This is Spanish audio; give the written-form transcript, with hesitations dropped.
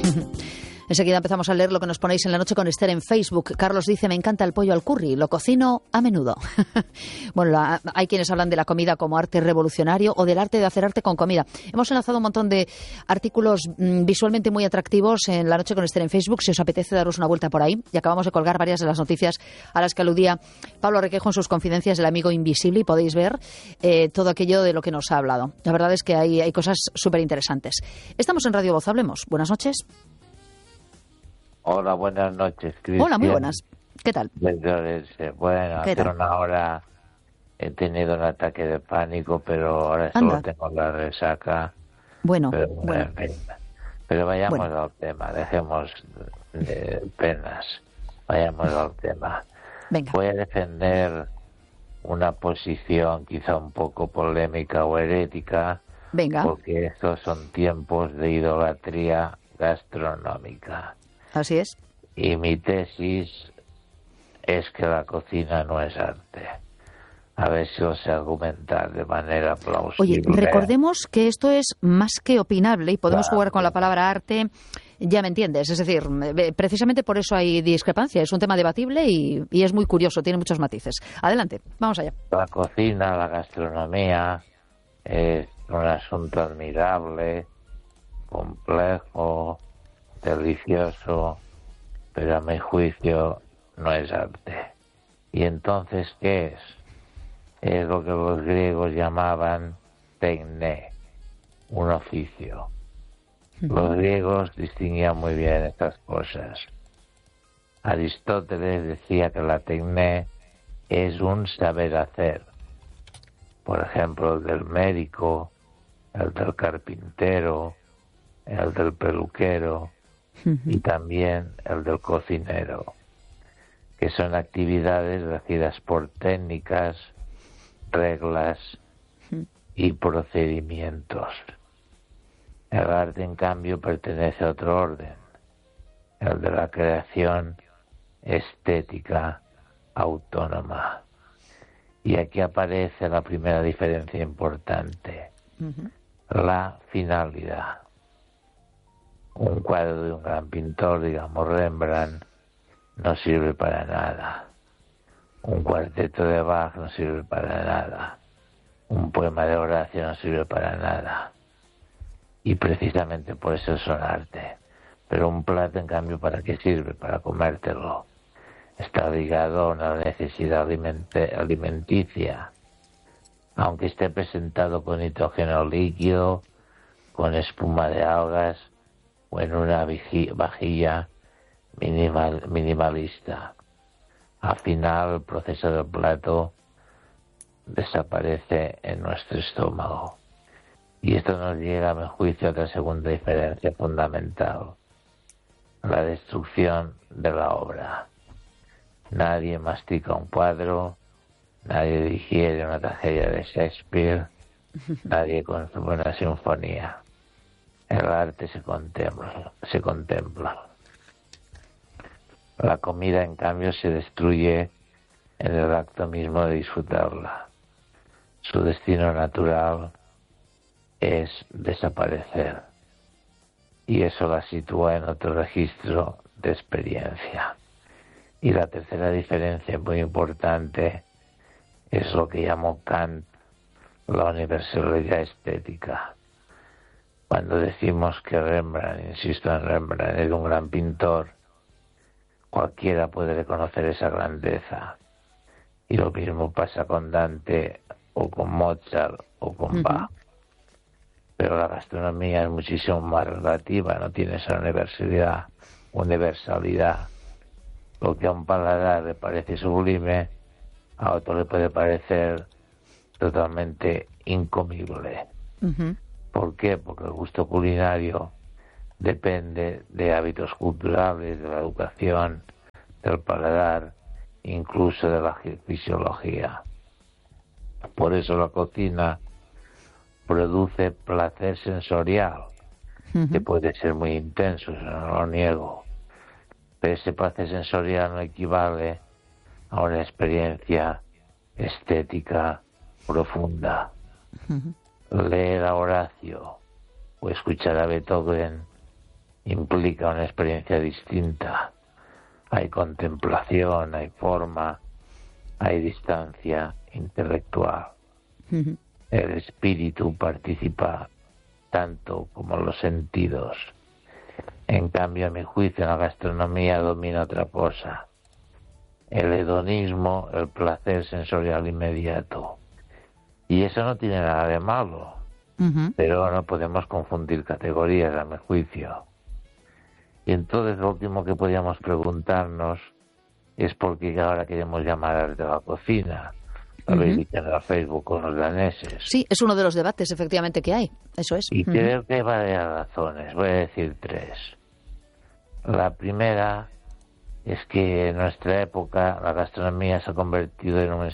Enseguida empezamos a leer lo que nos ponéis en La Noche con Esther en Facebook. Carlos dice, me encanta el pollo al curry, lo cocino a menudo. Bueno, hay quienes hablan de la comida como arte revolucionario o del arte de hacer arte con comida. Hemos enlazado un montón de artículos visualmente muy atractivos en La Noche con Esther en Facebook, si os apetece daros una vuelta por ahí. Y acabamos de colgar varias de las noticias a las que aludía Pablo Requejo en sus confidencias del amigo invisible, y podéis ver todo aquello de lo que nos ha hablado. La verdad es que hay cosas súper interesantes. Estamos en Radio Voz, hablemos. Buenas noches. Hola, buenas noches, Cristian. Hola, muy buenas. ¿Qué tal? Bueno, hace una hora he tenido un ataque de pánico, pero ahora solo tengo la resaca. Bueno. Pero vayamos al tema, dejemos de penas, vayamos al tema. Venga. Voy a defender una posición quizá un poco polémica o herética, Venga. Porque estos son tiempos de idolatría gastronómica. Así es. Y mi tesis es que la cocina no es arte. A ver si os sé argumentar de manera plausible. Oye, recordemos que esto es más que opinable y podemos jugar con la palabra arte, ya me entiendes. Es decir, precisamente por eso hay discrepancia. Es un tema debatible y es muy curioso, tiene muchos matices. Adelante, vamos allá. La cocina, la gastronomía, es un asunto admirable, complejo, delicioso, pero a mi juicio no es arte. ¿Y entonces qué es? Es lo que los griegos llamaban tecné, un oficio. Los griegos distinguían muy bien estas cosas. Aristóteles decía que la tecné es un saber hacer. Por ejemplo, el del médico, el del carpintero, el del peluquero y también el del cocinero, que son actividades regidas por técnicas, reglas y procedimientos. El arte, en cambio, pertenece a otro orden, el de la creación estética autónoma. Y aquí aparece la primera diferencia importante, la finalidad. Un cuadro de un gran pintor, digamos Rembrandt, no sirve para nada. Un cuarteto de Bach no sirve para nada. Un poema de Horacio no sirve para nada. Y precisamente por eso son arte. Pero un plato, en cambio, ¿para qué sirve? Para comértelo. Está ligado a una necesidad alimenticia. Aunque esté presentado con nitrógeno líquido, con espuma de algas o en una vajilla minimalista. Al final, el proceso del plato desaparece en nuestro estómago. Y esto nos llega, a mi juicio, a otra segunda diferencia fundamental: la destrucción de la obra. Nadie mastica un cuadro, nadie digiere una tragedia de Shakespeare, nadie consume una sinfonía. El arte se contempla. La comida, en cambio, se destruye en el acto mismo de disfrutarla. Su destino natural es desaparecer. Y eso la sitúa en otro registro de experiencia. Y la tercera diferencia muy importante es lo que llamó Kant la universalidad estética. Cuando decimos que Rembrandt, insisto en Rembrandt, es un gran pintor, cualquiera puede reconocer esa grandeza. Y lo mismo pasa con Dante o con Mozart o con Bach. Pero la gastronomía es muchísimo más relativa, no tiene esa universalidad. Lo que a un paladar le parece sublime, a otro le puede parecer totalmente incomible. ¿Por qué? Porque el gusto culinario depende de hábitos culturales, de la educación, del paladar, incluso de la fisiología. Por eso la cocina produce placer sensorial, que puede ser muy intenso, eso no lo niego. Pero ese placer sensorial no equivale a una experiencia estética profunda. Leer a Horacio o escuchar a Beethoven implica una experiencia distinta. Hay contemplación, hay forma, hay distancia intelectual. Ujú. El espíritu participa tanto como los sentidos. En cambio, a mi juicio, la gastronomía domina otra cosa. El hedonismo, el placer sensorial inmediato. Y eso no tiene nada de malo, Ujú. pero no podemos confundir categorías, a mi juicio. Y entonces lo último que podríamos preguntarnos es por qué ahora queremos llamar arte a la cocina. Lo habéis dicho en el Facebook con los daneses. Sí, es uno de los debates, efectivamente, que hay. Eso es. Y creo que hay varias razones. Voy a decir 3. La primera es que en nuestra época la gastronomía se ha convertido en un